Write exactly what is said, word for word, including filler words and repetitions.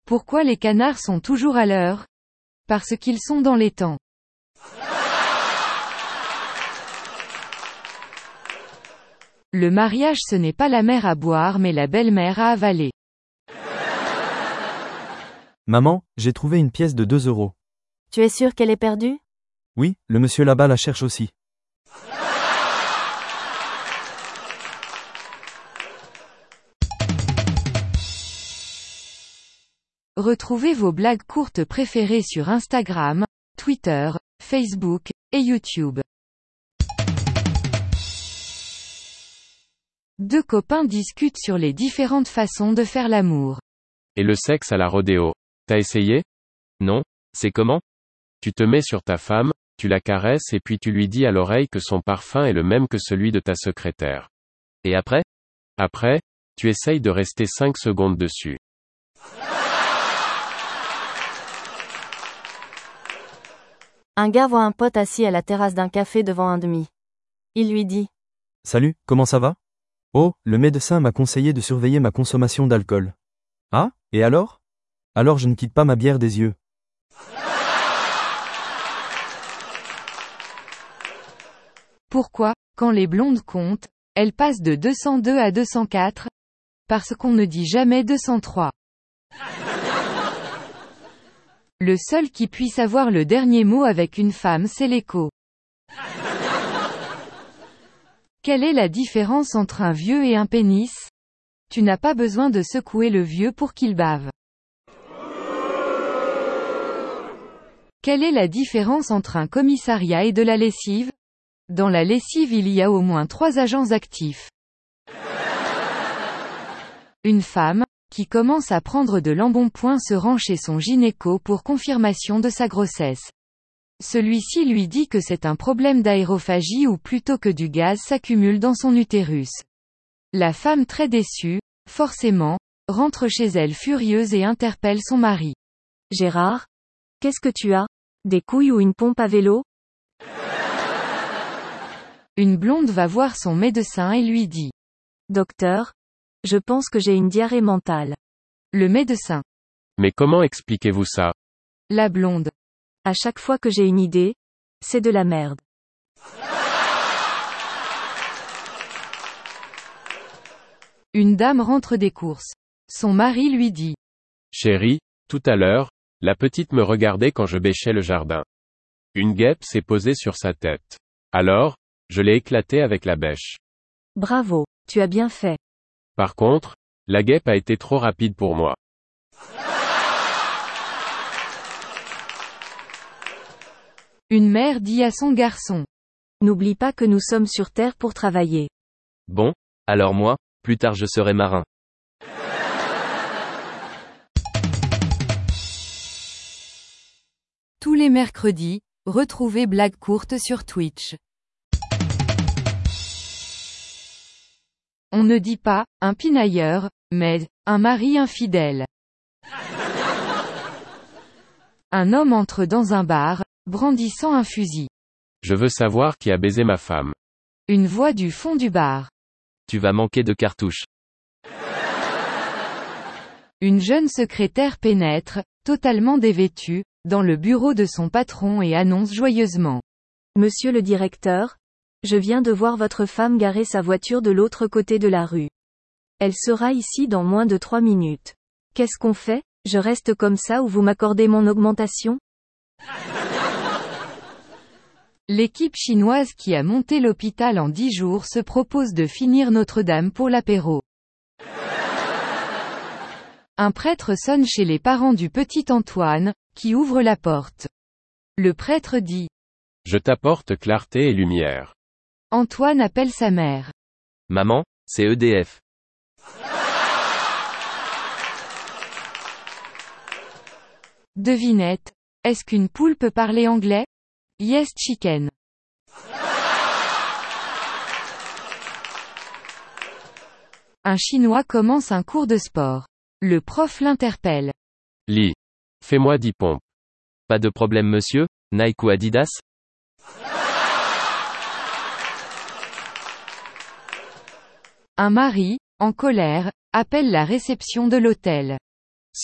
Pourquoi les canards sont toujours à l'heure? Parce qu'ils sont dans les temps. Le mariage ce n'est pas la mère à boire mais la belle-mère à avaler. Maman, j'ai trouvé une pièce de deux euros. Tu es sûr qu'elle est perdue? Oui, le monsieur là-bas la cherche aussi. Retrouvez vos blagues courtes préférées sur Instagram, Twitter, Facebook, et YouTube. Deux copains discutent sur les différentes façons de faire l'amour. Et le sexe à la rodéo. T'as essayé? Non? C'est comment? Tu te mets sur ta femme, tu la caresses et puis tu lui dis à l'oreille que son parfum est le même que celui de ta secrétaire. Et après? Après, tu essayes de rester cinq secondes dessus. Un gars voit un pote assis à la terrasse d'un café devant un demi. Il lui dit: Salut, comment ça va? Oh, le médecin m'a conseillé de surveiller ma consommation d'alcool. Ah, et alors? Alors je ne quitte pas ma bière des yeux. Pourquoi, quand les blondes comptent, elles passent de deux cent deux à deux cent quatre? Parce qu'on ne dit jamais deux cent trois. Le seul qui puisse avoir le dernier mot avec une femme c'est l'écho. Quelle est la différence entre un vieux et un pénis? Tu n'as pas besoin de secouer le vieux pour qu'il bave. Quelle est la différence entre un commissariat et de la lessive? Dans la lessive il y a au moins trois agents actifs. Une femme, qui commence à prendre de l'embonpoint se rend chez son gynéco pour confirmation de sa grossesse. Celui-ci lui dit que c'est un problème d'aérophagie ou plutôt que du gaz s'accumule dans son utérus. La femme très déçue, forcément, rentre chez elle furieuse et interpelle son mari. Gérard? Qu'est-ce que tu as? Des couilles ou une pompe à vélo? Une blonde va voir son médecin et lui dit: Docteur, je pense que j'ai une diarrhée mentale. Le médecin. Mais comment expliquez-vous ça? La blonde. À chaque fois que j'ai une idée, c'est de la merde. Une dame rentre des courses. Son mari lui dit: Chérie, tout à l'heure, la petite me regardait quand je bêchais le jardin. Une guêpe s'est posée sur sa tête. Alors, je l'ai éclatée avec la bêche. Bravo, tu as bien fait. Par contre, la guêpe a été trop rapide pour moi. Une mère dit à son garçon: N'oublie pas que nous sommes sur Terre pour travailler. Bon, alors moi, plus tard je serai marin. Tous les mercredis, retrouvez Blagues courtes sur Twitch. On ne dit pas « un pinailleur », mais « un mari infidèle ». Un homme entre dans un bar, brandissant un fusil. Je veux savoir qui a baisé ma femme. Une voix du fond du bar. Tu vas manquer de cartouches. Une jeune secrétaire pénètre, totalement dévêtue, dans le bureau de son patron et annonce joyeusement: Monsieur le directeur, je viens de voir votre femme garer sa voiture de l'autre côté de la rue. Elle sera ici dans moins de trois minutes. Qu'est-ce qu'on fait? Je reste comme ça ou vous m'accordez mon augmentation? L'équipe chinoise qui a monté l'hôpital en dix jours se propose de finir Notre-Dame pour l'apéro. Un prêtre sonne chez les parents du petit Antoine, qui ouvre la porte. Le prêtre dit: Je t'apporte clarté et lumière. Antoine appelle sa mère. Maman, c'est E D F. Devinette, est-ce qu'une poule peut parler anglais? Yes chicken. Un Chinois commence un cours de sport. Le prof l'interpelle. Lee. Fais-moi dix pompes. Pas de problème monsieur, Nike ou Adidas? Un mari, en colère, appelle la réception de l'hôtel.